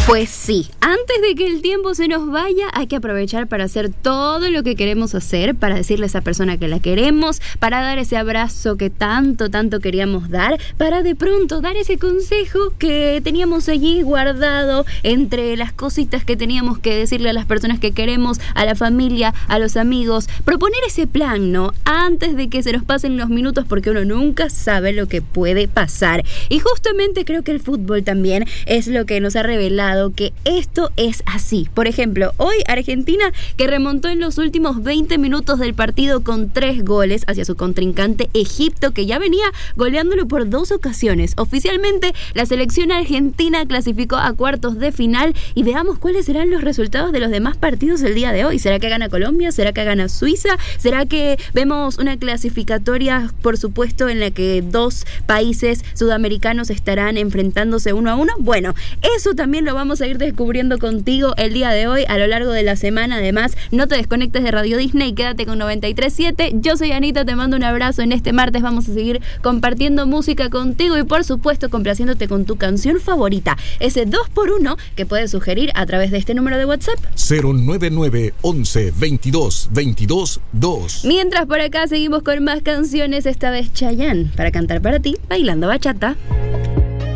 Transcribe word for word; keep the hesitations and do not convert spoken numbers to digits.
Pues sí, antes de que el tiempo se nos vaya, hay que aprovechar para hacer todo lo que queremos hacer, para decirle a esa persona que la queremos, para dar ese abrazo que tanto, tanto queríamos dar, para de pronto dar ese consejo que teníamos allí guardado entre las cositas que teníamos que decirle a las personas que queremos, a la familia, a los amigos, proponer ese plan, ¿no? Antes de que se nos pasen los minutos, porque uno nunca sabe lo que puede pasar. Y justamente creo que el fútbol también es lo que nos ha revelado que esto es así. Por ejemplo, hoy Argentina, que remontó en los últimos veinte minutos del partido con tres goles hacia su contrincante Egipto, que ya venía goleándolo por dos ocasiones. Oficialmente, la selección argentina clasificó a cuartos de final y veamos cuáles serán los resultados de los demás partidos del día de hoy. ¿Será que gana Colombia? ¿Será que gana Suiza? ¿Será que vemos una clasificatoria, por supuesto, en la que dos países sudamericanos estarán enfrentándose uno a uno? Bueno, eso también lo vamos a ir descubriendo contigo el día de hoy, a lo largo de la semana. Además, no te desconectes de Radio Disney, quédate con noventa y tres siete. Yo soy Anita, te mando un abrazo. En este martes vamos a seguir compartiendo música contigo y, por supuesto, complaciéndote con tu canción favorita, ese dos por uno que puedes sugerir a través de este número de WhatsApp cero nueve nueve once veintidós veintidós dos. Mientras por acá seguimos con más canciones, esta vez Chayanne, para cantar para ti, bailando bachata.